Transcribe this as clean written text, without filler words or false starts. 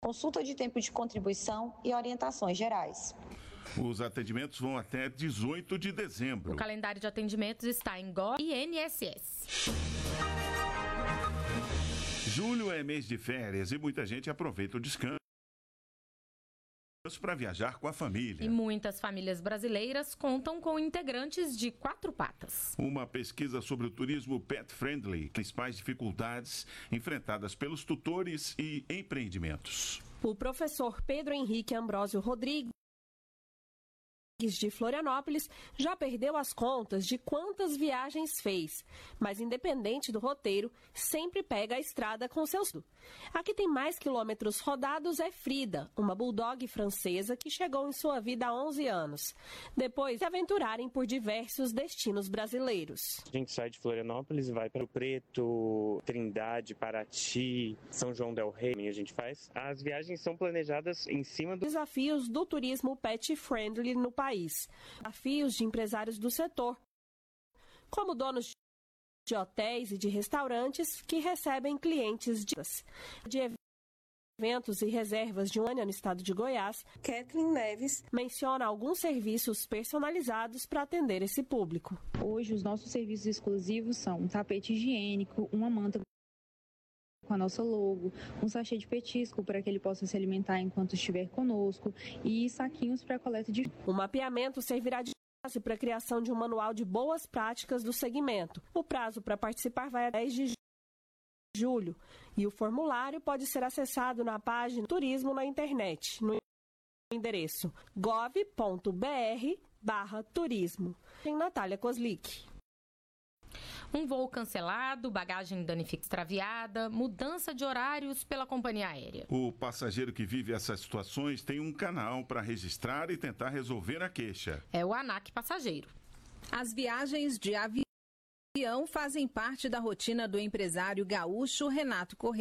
consulta de tempo de contribuição e orientações gerais. Os atendimentos vão até 18 de dezembro. O calendário de atendimentos está em Gov e INSS. Julho é mês de férias e muita gente aproveita o descanso para viajar com a família. E muitas famílias brasileiras contam com integrantes de 4 patas. Uma pesquisa sobre o turismo pet friendly, principais dificuldades enfrentadas pelos tutores e empreendimentos. O professor Pedro Henrique Ambrósio Rodrigues de Florianópolis já perdeu as contas de quantas viagens fez, mas independente do roteiro, sempre pega a estrada com seus. Aqui tem mais quilômetros rodados é Frida, uma bulldog francesa que chegou em sua vida há 11 anos, depois de aventurarem por diversos destinos brasileiros. A gente sai de Florianópolis e vai para o Preto, Trindade, Paraty, São João del Rei, a gente faz. As viagens são planejadas em cima dos desafios do turismo pet friendly no país. Desafios de empresários do setor, como donos de hotéis e de restaurantes que recebem clientes de eventos e reservas de um ano no estado de Goiás. Kathleen Neves menciona alguns serviços personalizados para atender esse público. Hoje, os nossos serviços exclusivos são um tapete higiênico, uma manta com a nossa logo, um sachê de petisco para que ele possa se alimentar enquanto estiver conosco e saquinhos para coleta de... O mapeamento servirá de base para a criação de um manual de boas práticas do segmento. O prazo para participar vai até 10 de julho e o formulário pode ser acessado na página Turismo na internet, no endereço gov.br/turismo. Em Natália Kozlik. Um voo cancelado, bagagem danificada, extraviada, mudança de horários pela companhia aérea. O passageiro que vive essas situações tem um canal para registrar e tentar resolver a queixa. É o ANAC Passageiro. As viagens de avião fazem parte da rotina do empresário gaúcho Renato Corrêa.